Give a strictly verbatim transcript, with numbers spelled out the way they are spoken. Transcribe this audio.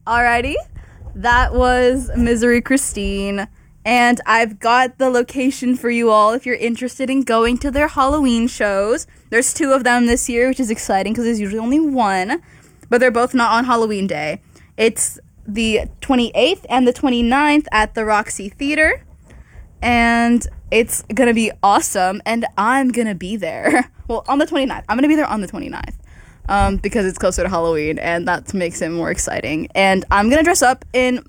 Alrighty. That was Misery Christine. And I've got the location for you all if you're interested in going to their Halloween shows. There's two of them this year, which is exciting because there's usually only one. But they're both not on Halloween Day. It's the twenty-eighth and the twenty-ninth at the Roxy Theater. And it's going to be awesome. And I'm going to be there. Well, on the twenty-ninth. I'm going to be there on the twenty-ninth. Um, because it's closer to Halloween. And that makes it more exciting. And I'm going to dress up in